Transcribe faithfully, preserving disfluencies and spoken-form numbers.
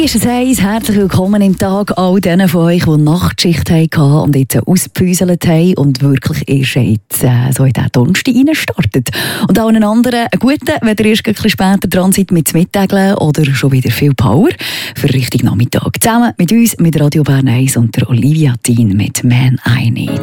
ist es eins. Herzlich willkommen im Tag all denen von euch, die Nachtschicht hatten und jetzt ausgepüselt haben und wirklich erst jetzt äh, so in diesen Donnerstag reinstartet. Und allen anderen einen guten, wenn ihr erst ein bisschen später dran seid mit dem Mittageln oder schon wieder viel Power für Richtung Nachmittag. Zusammen mit uns, mit Radio Bern eins und der Olivia Thien mit «Man I Need».